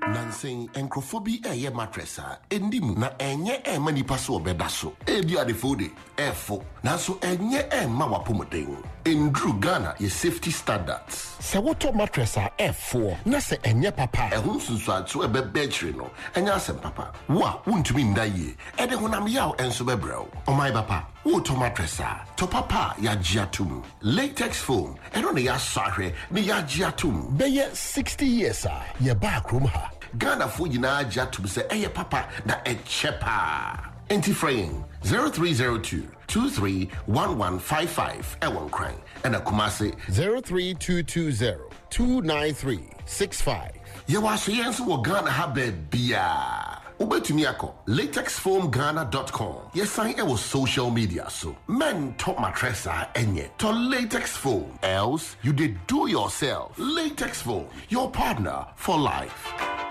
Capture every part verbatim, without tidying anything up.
Nansing encrophobi eye matressa endim na enye e manipa so obeda so ebi adefode efo nanso enye e ma wapomoden endru Ghana ye safety standards se woto matressa efo na se enye papa ehun sunso ato ebe betri no enya asem papa wa wuntumi ndaye ede honam yaw enso bebrɛw omai papa woto matressa to papa ya giatum latex foam eno ne ya sahwe ne ya giatum beye sixty years a ye back room ha Ghana for yina jatum se eye papa na e chepa. Enti fraying zero three zero two two three one one five five e won crying and a Kumasi zero three two two zero two nine three six five. Ye was yense wo Ghana ha bia. Ubetumi akọ latex foam ghana dot com. Yes, sign e was social media so. Men top matressa enye to latex foam. Else you did do yourself. Latex foam, your partner for life.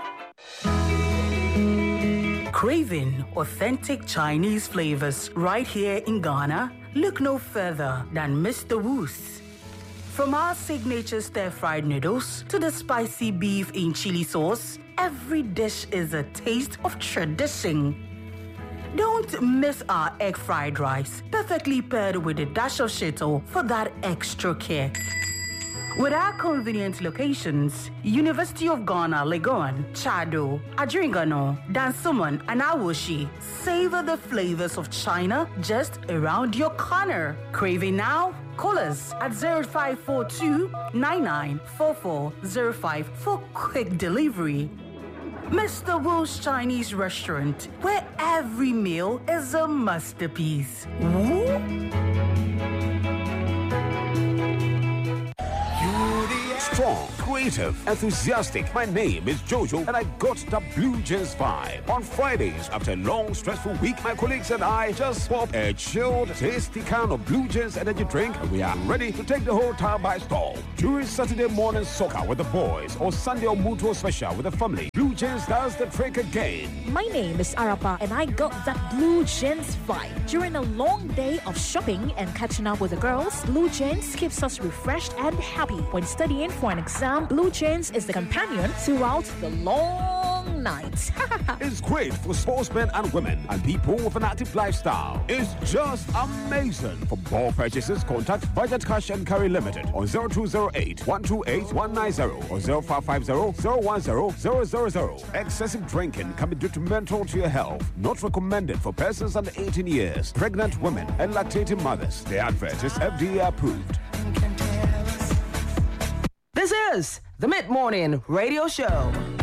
Craving authentic Chinese flavors right here in Ghana? Look no further than Mister Woos. From our signature stir-fried noodles to the spicy beef in chili sauce, every dish is a taste of tradition. Don't miss our egg fried rice, perfectly paired with a dash of shito for that extra kick. With our convenient locations, University of Ghana, Legon, Chado, Adringano, Dansuman, and Awoshi, savor the flavors of China just around your corner. Craving now? Call us at zero five four two nine nine four four zero five for quick delivery. Mister Woos Chinese Restaurant, where every meal is a masterpiece. Woo? Strong, creative, enthusiastic. My name is Jojo and I got the Blue Jeans vibe. On Fridays, after a long, stressful week, my colleagues and I just pop a chilled, tasty can of Blue Jeans energy drink and we are ready to take the whole town by storm. During Saturday morning soccer with the boys or Sunday or Mutual special with the family, Blue Jeans does the trick again. My name is Arapa and I got that Blue Jeans vibe. During a long day of shopping and catching up with the girls, Blue Jeans keeps us refreshed and happy. When studying for an exam, Blue Jeans is the companion throughout the long nights. It's great for sportsmen and women and people with an active lifestyle. It's just amazing. For ball purchases, contact Budget Cash and Carry Limited on zero two zero eight one two eight one nine zero or zero five five zero zero one zero zero zero zero. Excessive drinking can be detrimental to your health. Not recommended for persons under eighteen years, pregnant women, and lactating mothers. The advert is F D A approved. This is the Mid-Morning Radio Show.